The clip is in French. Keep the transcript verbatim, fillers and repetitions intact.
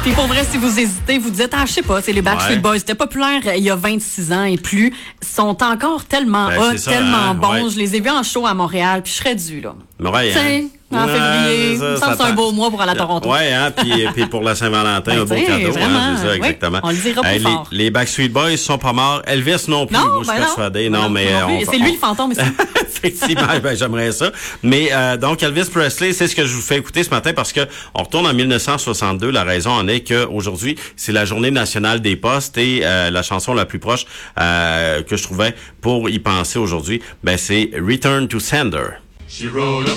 Puis pour vrai, si vous hésitez, vous dites, ah, je sais pas, c'est les Backstreet Ouais. Boys, c'était populaire il y a vingt-six ans et plus, sont encore tellement Ben, hot, c'est ça, tellement hein, bons. ouais. Je les ai vus en show à Montréal, puis je serais dû, là. Ouais, Tu sais, hein. en Ouais, février, ça, il me ça semble que c'est un tend- beau mois pour aller à Toronto. Ouais, hein, puis, puis pour la Saint-Valentin, Ben, un beau t'sais, cadeau, vraiment, hein, c'est ça, oui, exactement. on le dira plus Hey, fort. Les, les Backstreet Boys sont pas morts. Elvis non plus, Non, moi, je suis ben non. persuadé. Ben Non, mais... non plus. on- C'est lui on- le fantôme ici. Effectivement, ben, j'aimerais ça. Mais euh, donc, Elvis Presley, c'est ce que je vous fais écouter ce matin parce que on retourne en mille neuf cent soixante-deux. La raison en est qu'aujourd'hui, c'est la journée nationale des postes et euh, la chanson la plus proche euh, que je trouvais pour y penser aujourd'hui, ben c'est Return to Sender. She wrote a